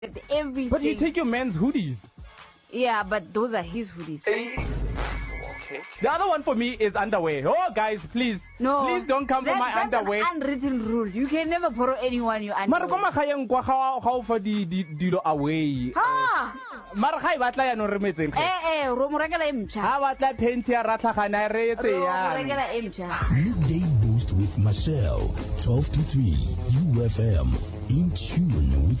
everything. But you take your man's hoodies. Yeah, but those are his hoodies. The other one for me is underwear. Oh, guys, please. No. Please don't come for my underwear. That's an unwritten rule. You can never borrow anyone your underwear. Mara kwa makayang kwa how for the dilo away. Ha! Mara khai batla ya no re metseng. Ro mo rekela e mtsha. Ha batla penti ya ratlhagana re etse ya. Ro mo rekela e mtsha. Midday Boost with Marcel, 12 to 3, UFM, in tune with